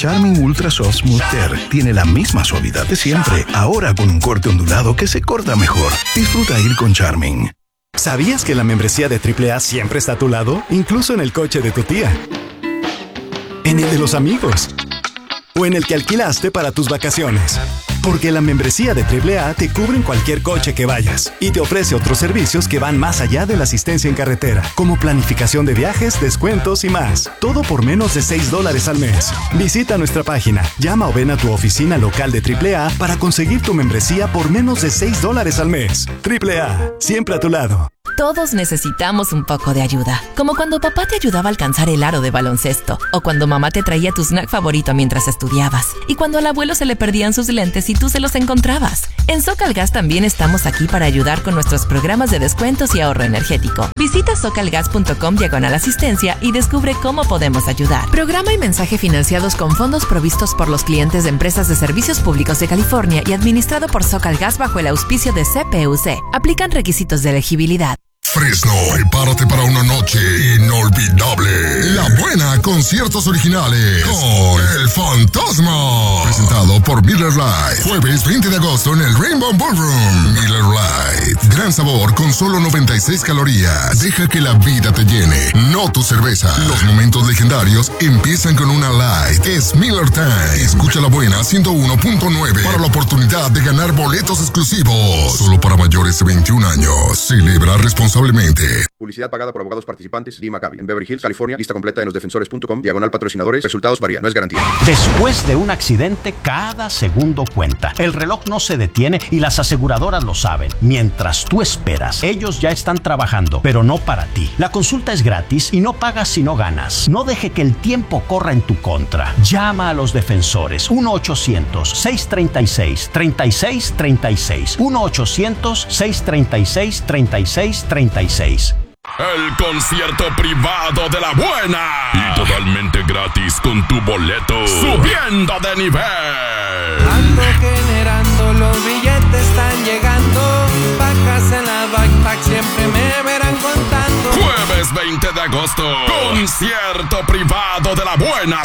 Charmin Ultra Soft Smooth Tear tiene la misma suavidad de siempre, ahora con un corte ondulado que se corta mejor. Disfruta ir con Charmin. ¿Sabías que la membresía de AAA siempre está a tu lado? Incluso en el coche de tu tía. En el de los amigos. O en el que alquilaste para tus vacaciones. Porque la membresía de AAA te cubre en cualquier coche que vayas y te ofrece otros servicios que van más allá de la asistencia en carretera, como planificación de viajes, descuentos y más. Todo por menos de $6 al mes. Visita nuestra página, llama o ven a tu oficina local de AAA para conseguir tu membresía por menos de $6 al mes. AAA, siempre a tu lado. Todos necesitamos un poco de ayuda, como cuando papá te ayudaba a alcanzar el aro de baloncesto, o cuando mamá te traía tu snack favorito mientras estudiabas, y cuando al abuelo se le perdían sus lentes y tú se los encontrabas. En Socalgas también estamos aquí para ayudar con nuestros programas de descuentos y ahorro energético. Visita socalgas.com/asistencia y descubre cómo podemos ayudar. Programa y mensaje financiados con fondos provistos por los clientes de empresas de servicios públicos de California y administrado por Socalgas bajo el auspicio de CPUC. Aplican requisitos de elegibilidad. Fresno, prepárate para una noche inolvidable. La Buena, conciertos originales con El Fantasma. Presentado por Miller Lite. Jueves 20 de agosto en el Rainbow Ballroom. Miller Lite. Gran sabor con solo 96 calorías. Deja que la vida te llene, no tu cerveza. Los momentos legendarios empiezan con una Light. Es Miller Time. Escucha La Buena 101.9 para la oportunidad de ganar boletos exclusivos. Solo para mayores de 21 años. Celebra responsablemente. Publicidad pagada por abogados participantes. Lee Maccabi. En Beverly Hills, California. Lista completa en losdefensores.com/patrocinadores. Resultados varían. No es garantía. Después de un accidente, cada segundo cuenta. El reloj no se detiene y las aseguradoras lo saben. Mientras tú esperas, ellos ya están trabajando, pero no para ti. La consulta es gratis y no pagas si no ganas. No deje que el tiempo corra en tu contra. Llama a los defensores. 1-800-636-3636. 1-800-636-3636. El concierto privado de La Buena. Y totalmente gratis con tu boleto. Subiendo de nivel. Ando generando, los billetes están llegando. Pacas en la backpack siempre me verán contando. Jueves 20 de agosto. Concierto privado de La Buena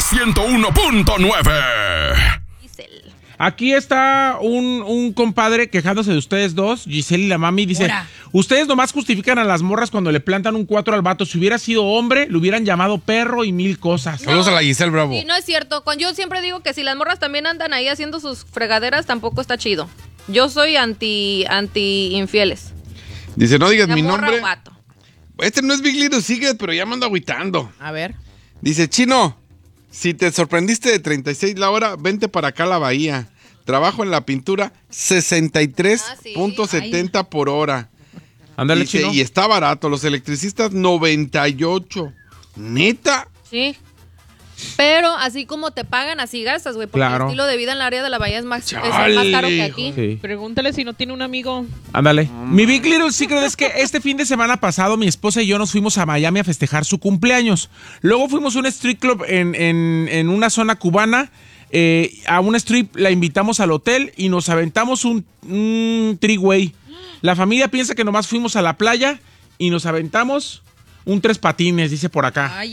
101.9. Aquí está un compadre quejándose de ustedes dos, Giselle y la mami. Dice, ¡Hora! Ustedes nomás justifican a las morras cuando le plantan un 4 al vato. Si hubiera sido hombre, le hubieran llamado perro y 1000 cosas. Saludos a la Giselle Bravo. Sí, no es cierto. Yo siempre digo que si las morras también andan ahí haciendo sus fregaderas, tampoco está chido. Yo soy anti infieles. Dice, no digas la mi morra nombre. O vato. Este no es Big Little Secret, pero ya me ando agüitando. A ver. Dice, Chino, si te sorprendiste de 36 la hora, vente para acá a la bahía. Trabajo en la pintura 63.70 por hora. Ándale, dice, Chino. y está barato. Los electricistas 98. ¿Neta? Sí. Pero así como te pagan, así gastas, güey. Porque Claro. el estilo de vida en la área de la bahía es más caro que aquí. Sí. Pregúntale si no tiene un amigo. Ándale. Mi Big Little Secret es que este fin de semana pasado mi esposa y yo nos fuimos a Miami a festejar su cumpleaños. Luego fuimos a un street club en una zona cubana. A un strip la invitamos al hotel y nos aventamos un three-way. La familia piensa que nomás fuimos a la playa y nos aventamos un 3 patines, dice por acá. Ay.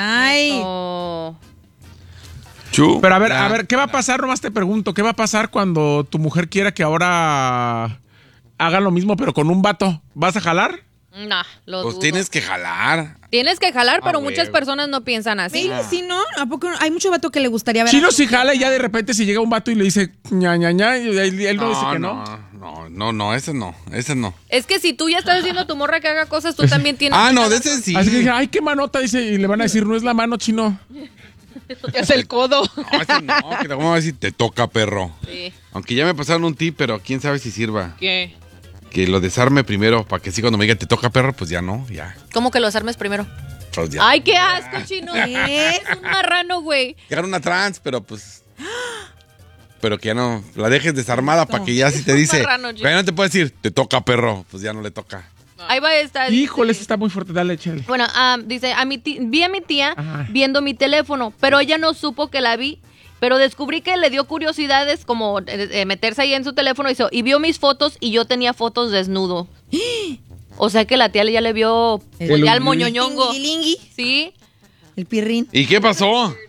Pero a ver, ¿qué va a pasar? Nomás te pregunto, ¿qué va a pasar cuando tu mujer quiera que ahora hagan lo mismo pero con un vato? ¿Vas a jalar? No, lo Pues dudo. tienes que jalar. Tienes que jalar, pero güey. muchas personas no piensan así. Sí, sí, ¿no? ¿A poco hay mucho vato que le gustaría ver? Chino sí jala y ya de repente si llega un vato y le dice ña, ña, ña, y él no dice que no. No, ese no. Es que si tú ya estás diciendo a tu morra que haga cosas, tú también tienes que de hacer. ese sí. Así que dice, ay, qué manota, dice, y le van a decir, no es la mano, Chino. Es el codo. No, ese no, que te vamos a decir, te toca, perro. Sí. Aunque ya me pasaron un tip, pero quién sabe si sirva. ¿Qué? Que lo desarme primero, para que sí cuando me diga te toca, perro, pues ya no, ya. ¿Cómo que los armes primero? Pues ya. Ay, qué asco, Chino. Es un marrano, güey. Llegar una trans, pero pues... Pero que ya no la dejes desarmada para que ya si te dice... Marrano, ya no te puede decir, te toca, perro, pues ya no le toca. Ahí va esta. Híjole, está muy fuerte, dale, échale. Bueno, dice, vi a mi tía Ajá. viendo mi teléfono, pero ella no supo que la vi. Pero descubrí que le dio curiosidades como meterse ahí en su teléfono y vio mis fotos y yo tenía fotos desnudo. O sea que la tía ya le vio pues, ya el moñoñongo. Lingui. Sí. El pirrín. ¿Y qué pasó?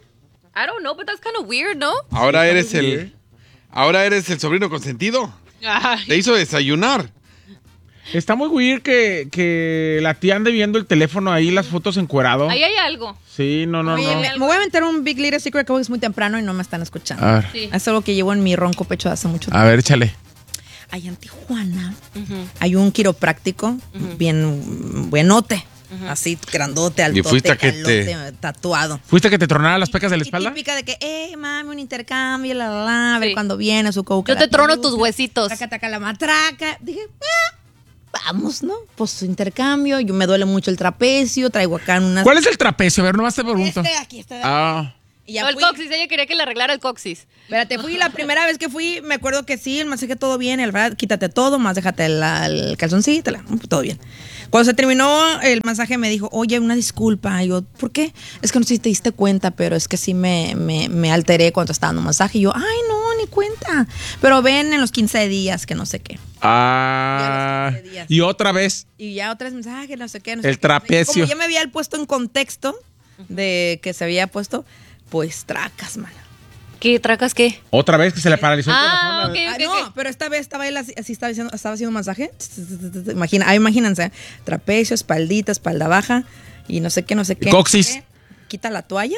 I don't know, but that's kind of weird, ¿no? Ahora eres el sobrino consentido. Ay. Te hizo desayunar. Está muy weird que la tía ande viendo el teléfono ahí, las fotos encuerado. Ahí hay algo. Sí, no. Oye, me voy a meter un Big Little Secret que es muy temprano y no me están escuchando. A ver. Sí. Es algo que llevo en mi ronco pecho hace mucho tiempo. A ver, échale. Allá en Tijuana hay un quiropráctico bien buenote. Así, grandote, altote, Y fuiste a que calote, tatuado. ¿Fuiste que te tronara las pecas de la espalda? Típica de que, mami, un intercambio, a ver cuando viene su coca. Yo te trono tus huesitos. Taca, la matraca. Dije, vamos, ¿no? Pues intercambio, yo me duele mucho el trapecio, traigo acá unas... ¿Cuál es el trapecio? A ver, nomás te pregunto. Aquí. Ah. Y ya No, el coxis, ella quería que le arreglara el coxis. Espérate, la primera vez que fui, me acuerdo que sí, el masaje todo bien, el verdad, quítate todo, más déjate el calzoncito, todo bien. Cuando se terminó el masaje me dijo, oye, una disculpa. Y yo, ¿por qué? Es que no sé si te diste cuenta, pero es que sí me alteré cuando estaba dando masaje. Y yo, ay, no, ni cuenta. Pero ven en los 15 días, que no sé qué. Ah. Y otra vez. Y ya otra vez mensaje, no sé qué. El trapecio. Como ya me había puesto en contexto de que se había puesto, pues tracas, man. ¿Qué tracas qué? Otra vez que se le paralizó el corazón. No, pero esta vez estaba él así estaba haciendo un masaje. Imagínense, trapecio, espaldita, espalda baja y no sé qué. Coxis. Quita la toalla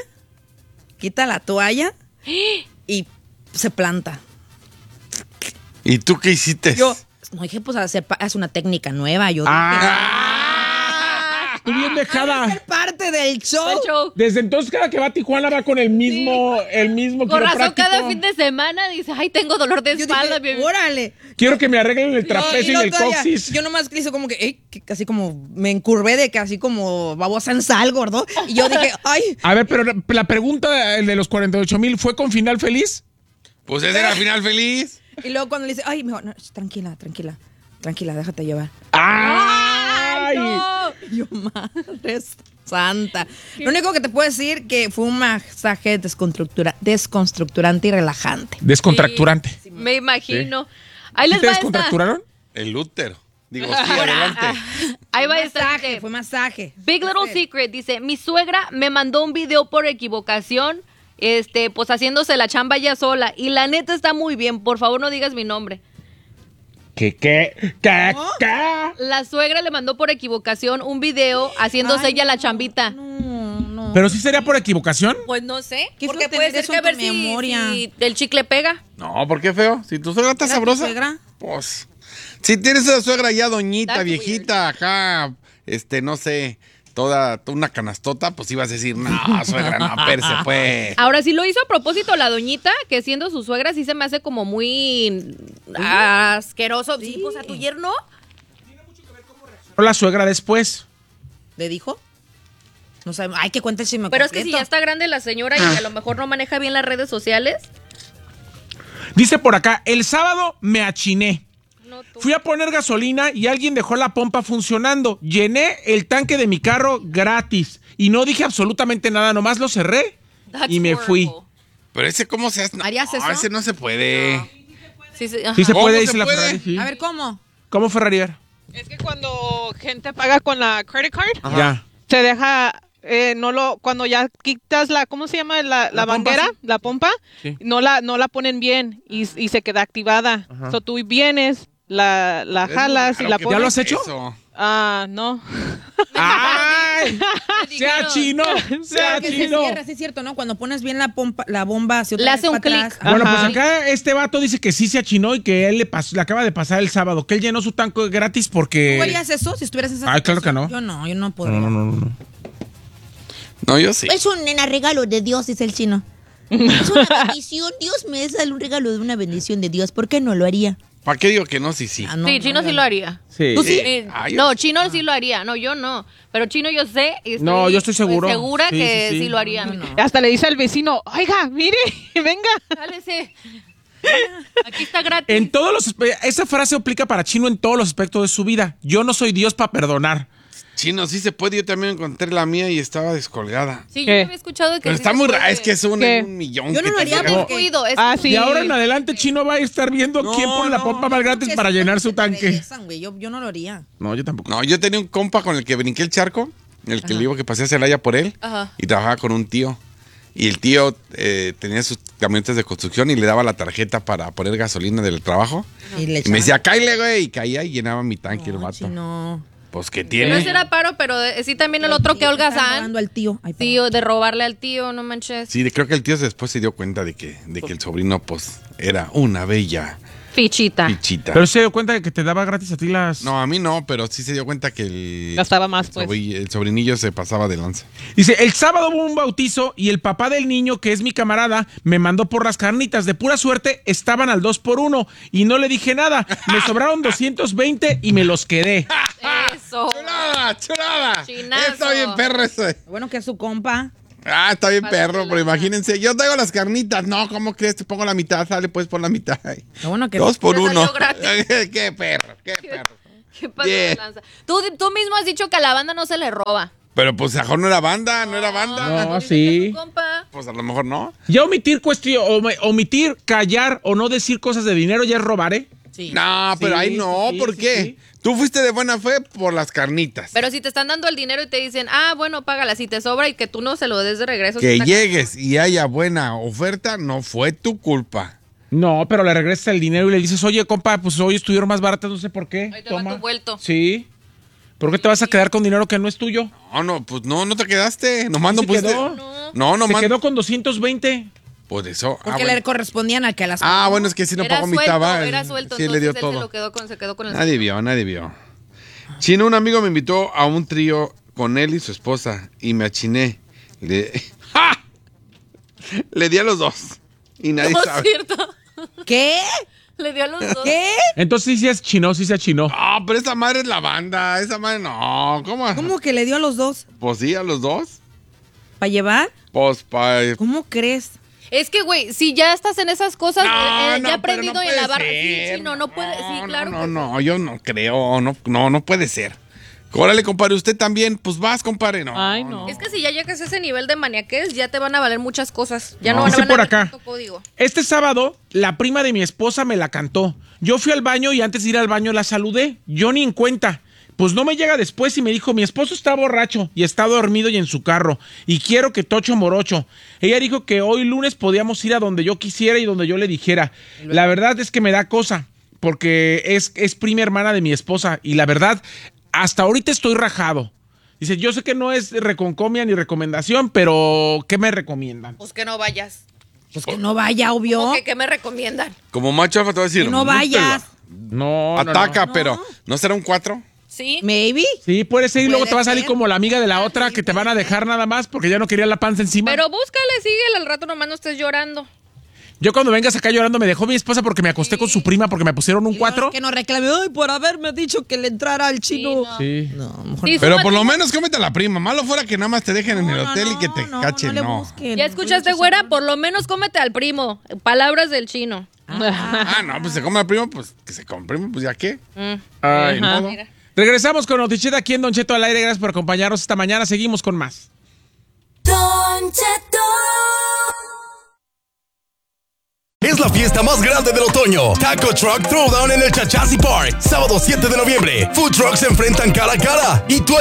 y se planta. ¿Y tú qué hiciste? Yo, no dije, pues hace una técnica nueva. Yo Tú bien dejada. Es parte del show. Desde entonces cada que va a Tijuana va con el mismo Por razón, quiropráctico. cada fin de semana dice, ay, tengo dolor de espalda. Dije, órale. Quiero que me arreglen el trapecio y el coxis. Yo nomás hizo como que así como me encurvé de que así como babosa en sal, gordo. Y yo dije, ay. A ver, pero la pregunta de los 48,000 ¿fue con final feliz? Pues ese era final feliz. Y luego cuando le dice, ay, mejor, no, tranquila, déjate llevar. ¡Ay! No. Yo, madre santa. Lo único que te puedo decir que fue un masaje desconstructurante y relajante. Descontracturante. Sí, me imagino. Ahí les ¿Te va descontracturaron? El útero. Digo, sí, adelante. Ahí va fue masaje. Big Little Secret dice, mi suegra me mandó un video por equivocación, pues haciéndose la chamba ella sola. Y la neta está muy bien. Por favor, no digas mi nombre. ¿Qué? La suegra le mandó por equivocación un video haciéndose ella la chambita. No. ¿Pero sí sería por equivocación? Pues no sé. ¿Qué Porque fue puede tener ser eso que a en ver tu si memoria? el chicle pega. No, ¿por qué feo? Si tu suegra está ¿Era tu sabrosa. suegra? Pues. Si tienes esa suegra ya doñita, That's viejita, acá, no sé, toda una canastota, pues ibas a decir, no, suegra, no, perse, pues. Ahora, si lo hizo a propósito la doñita, que siendo su suegra sí se me hace como muy asqueroso. Sí, pues a tu yerno. La suegra después. ¿Le dijo? No sabemos. Ay, que cuente el chisme Pero es que completo. si ya está grande la señora y a lo mejor no maneja bien las redes sociales. Dice por acá, el sábado me achiné. Fui a poner gasolina y alguien dejó la pompa funcionando. Llené el tanque de mi carro gratis y no dije absolutamente nada, nomás lo cerré y me fui. Pero ese, ¿cómo se hace? No, ¿Harías eso? ese no se puede. No. Sí se Sí ¿Cómo puede, se dice la puede? Ferrari. Sí. A ver, ¿cómo? ¿Cómo Ferrari? A ver. Es que cuando gente paga con la credit card, Ya. se deja, cuando ya quitas ¿cómo se llama? La manguera, pompa, sí. la pompa, Sí. no la ponen bien y se queda activada. Ajá. So tú vienes, la jalas y la pones. ¿Ya lo has hecho? Eso. No. ¡Ay! ¡Se achinó! ¡Se Porque se achinó! cierra, sí es cierto, ¿no? Cuando pones bien la bomba hacia otra Le vez hace un para clic. atrás. Bueno, pues Ajá. acá este vato dice que sí se achinó y que él le acaba de pasar el sábado, que él llenó su tanque gratis porque... ¿Tú harías eso si estuvieras en esa Ay, claro que no. Yo no podría. No. No, yo sí. Es un regalo de Dios, dice el chino. Es una bendición. Dios me da un regalo de una bendición de Dios. ¿Por qué no lo haría? ¿Para qué digo que no? Sí. Ah, no, Sí, Chino sí lo haría. Sí. ¿Tú sí? No, Chino sí lo haría. No, yo no. Pero Chino yo sé. Y No, yo estoy seguro. Segura Sí, que sí, sí. sí lo haría. Hasta le dice al vecino, oiga, mire, venga. Jálese. Aquí está gratis. En todos los... Esa frase aplica para Chino en todos los aspectos de su vida. Yo no soy Dios para perdonar. Chino, sí se puede. Yo también encontré la mía y estaba descolgada. Sí, yo ¿Qué? había escuchado que Pero sí está se muy puede. raro. Es que es un ¿Qué? en un millón. Yo no que lo te haría llega. porque- Cuido, es Ah, que- sí. Y ahora en adelante Chino va a estar viendo No, quién pone la no. pompa más gratis para llenar su tanque. Regresan, güey. Yo no lo haría. No, yo tampoco. No, yo tenía un compa con el que brinqué el charco, el que le digo que pasé a Celaya por él, Ajá. y trabajaba con un tío. Y el tío tenía sus camionetas de construcción y le daba la tarjeta para poner gasolina del trabajo. Y me decía, cáile, güey. Y caía y llenaba mi tanque el vato. No. Pues que tiene. No era paro, pero sí también el otro que holgazán. Al tío. Ay, tío, de robarle al tío, no manches. Sí, creo que el tío después se dio cuenta de que el sobrino, pues, era una bella fichita. Pero se dio cuenta de que te daba gratis a ti las... No, a mí no, pero sí se dio cuenta que gastaba más, pues. El sobrinillo se pasaba de lanza. Dice, el sábado hubo un bautizo y el papá del niño, que es mi camarada, me mandó por las carnitas. De pura suerte, estaban al 2x1 y no le dije nada. Me sobraron 220 y me los quedé. Eso. ¡Chulada! Chinazo. Está bien perro eso. Bueno, que es su compa. Está bien perro, pero imagínense, yo traigo las carnitas. No, ¿cómo crees? Te pongo la mitad, sale pues por la mitad. Bueno, que 2 por 1. ¿Qué Qué perro. pasó de lanza? Tú mismo has dicho que a la banda no se le roba. Pero pues a lo mejor no era banda. No, sí. Pues a lo mejor no. Ya omitir, callar o no decir cosas de dinero ya es robar, ¿eh? Sí. No, pero ahí no, ¿por qué? Sí. Tú fuiste de buena fe por las carnitas. Pero si te están dando el dinero y te dicen, bueno, págala, si te sobra y que tú no se lo des de regreso. Que llegues y haya buena oferta, no fue tu culpa. No, pero le regresas el dinero y le dices, oye, compa, pues hoy estuvieron más baratas, no sé por qué. Ahí te va tu vuelto. Sí. ¿Por qué te vas a quedar con dinero que no es tuyo? No, pues no te quedaste. Nomás no pusiste. Se quedó con 220. Por eso. Porque le correspondían a que las... bueno, es que si no pagó mi tabaco. Era suelto, sí, entonces le dio él todo. se quedó con el... Nadie vio. Chino, un amigo me invitó a un trío con él y su esposa y me achiné. Le di a los dos. Y nadie sabe. Es cierto. ¿Qué? Le dio a los dos. ¿Qué? Entonces sí se achinó. Pero esa madre es la banda. Esa madre no. ¿Cómo que le dio a los dos? Pues sí, a los dos. ¿Para llevar? Pues ¿Cómo crees? Es que, güey, si ya estás en esas cosas, ya no, aprendido no en la barra. ser. Sí, no puede. Sí, claro. No, yo no creo. No puede ser. Órale, compadre, usted también. Pues vas, compadre. No. Ay, no. Es que si ya llegas a ese nivel de maniaquez, ya te van a valer muchas cosas. Ya no van a valer por acá. tanto código. Este sábado, la prima de mi esposa me la cantó. Yo fui al baño y antes de ir al baño la saludé. Yo ni en cuenta. Pues no me llega después y me dijo, mi esposo está borracho y está dormido y en su carro y quiero que tocho morocho. Ella dijo que hoy lunes podíamos ir a donde yo quisiera y donde yo le dijera. La verdad es que me da cosa porque es prima hermana de mi esposa y la verdad, hasta ahorita estoy rajado. Dice, yo sé que no es reconcomia ni recomendación, pero ¿qué me recomiendan? Pues que no vayas. Pues que no vaya, obvio. ¿Qué me recomiendan? Como macho alfa te voy a decir. Que no vayas. No. Ataca, pero ¿no será un 4? Sí. Maybe. Sí, puede ser y luego te va a salir como la amiga de la otra que te van a dejar nada más porque ya no quería la panza encima. Pero búscale, síguele, al rato nomás no estés llorando. Yo cuando vengas acá llorando me dejó mi esposa porque me acosté con su prima porque me pusieron un 4. Que no reclame, por haberme dicho que le entrara al chino. Sí. Pero por lo menos cómete a la prima. Malo fuera que nada más te dejen en el hotel y que te cachen, no. ¿Ya escuchaste, güera? Por lo menos cómete al primo. Palabras del chino. No, pues se come al primo, pues que se come primo, pues ya qué. Ay, modo. Regresamos con Noticheta aquí en Don Cheto al aire. Gracias por acompañarnos esta mañana. Seguimos con más. Don Cheto. Es la fiesta más grande del otoño. Taco Truck Throwdown en el Chachasi Park. Sábado 7 de noviembre. Food trucks se enfrentan cara a cara. Y tú